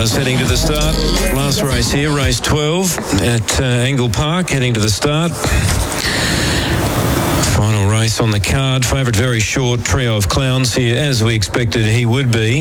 Runners heading to the start. Last race here, race 12 at Angle Park, heading to the start. Final race on the card. Favourite very short, Trio of Clowns here, as we expected he would be.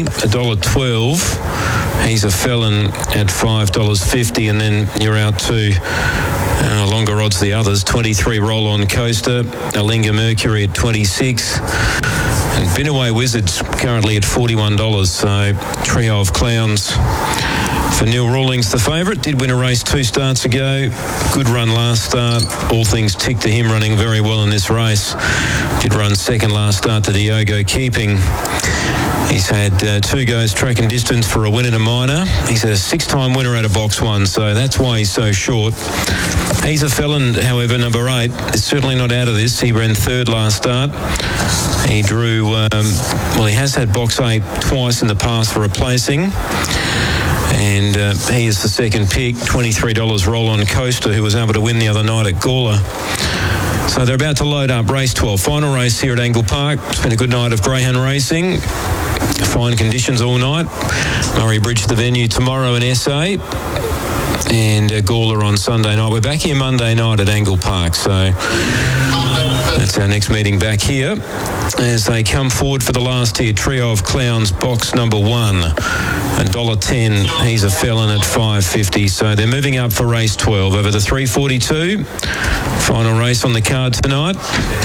$1.12. He's a Felon at $5.50, and then you're out to longer odds the others. 23 Roll On Coaster, Alinga Mercury at 26. And Binaway Wizards currently at $41. So Trio of Clowns for Neil Rawlings, the favourite. Did win a race 2 starts ago. Good run last start. All things tick to him, running very well in this race. Did run second last start to Diogo Keeping. He's had 2 goes track and distance for a win in a minor. He's a 6-time winner out of box 1, so that's why he's so short. He's a Felon, however, number 8. Is certainly not out of this. He ran 3rd last start. He drew, he has had box 8 twice in the past for replacing. And he is the second pick, $23 Roll On Coaster, who was able to win the other night at Gawler. So they're about to load up race 12. Final race here at Angle Park. It's been a good night of greyhound racing. Fine conditions all night. Murray Bridge, the venue tomorrow in SA. And Gawler on Sunday night. We're back here Monday night at Angle Park. So that's our next meeting back here as they come forward for the last here. Trio of Clowns, box number 1. $1.10. He's a Felon at $5.50. So they're moving up for race 12 over the 342. Final race on the card tonight.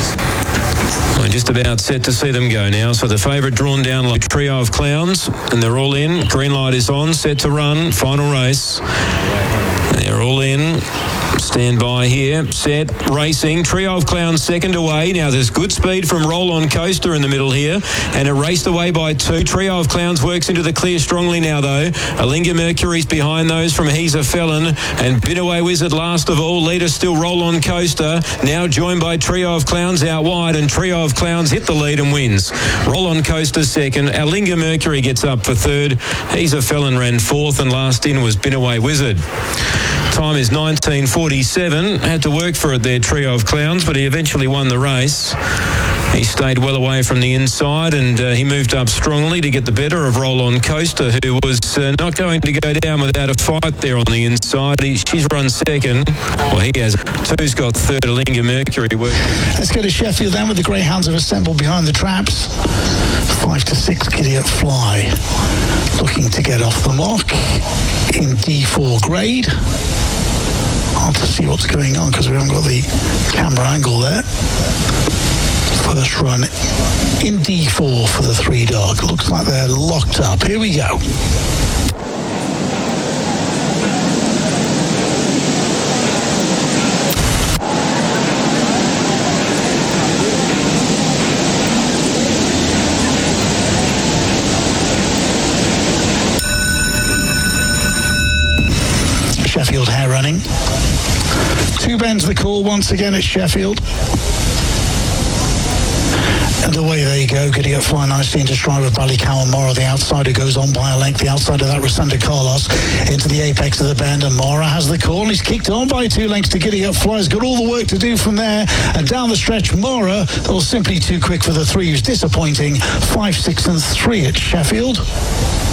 We're just about set to see them go now. So the favourite drawn down like Trio of Clowns, and they're all in. Green light is on, set to run. Final race. They're all in. Stand by here. Set. Racing. Trio of Clowns second away. Now there's good speed from Roll On Coaster in the middle here. And it raced away by 2. Trio of Clowns works into the clear strongly now though. Alinga Mercury's behind those from He's a Felon. And Binaway Wizard last of all. Leader still Roll On Coaster. Now joined by Trio of Clowns out wide. And Trio of Clowns hit the lead and wins. Roll On Coaster second. Alinga Mercury gets up for 3rd. He's a Felon ran 4th. And last in was Binaway Wizard. Time is 19:47. Had to work for it there, Trio of Clowns, but he eventually won the race. He stayed well away from the inside, and he moved up strongly to get the better of Roll On Coaster, who was not going to go down without a fight there on the inside. She's run second. Well, he has. 2's got 3rd, Alinga Mercury. Let's go to Sheffield then, with the greyhounds have assembled behind the traps. 5 to 6, Gideon Fly looking to get off the mark in D4 grade. Hard to see what's going on because we haven't got the camera angle there. First run in D4 for the 3 dog. Looks like they're locked up. Here we go. Sheffield hair running. 2 bends the call once again at Sheffield. And away they go. Gideon Fly nicely into stride with Ballycow and Mora. The outsider goes on by a length. The outside of that was Santa Carlos into the apex of the bend. And Mora has the call. And he's kicked on by 2 lengths to Gideon Fly. He's got all the work to do from there. And down the stretch, Mora was simply too quick for the 3. He was disappointing. 5, 6 and 3 at Sheffield.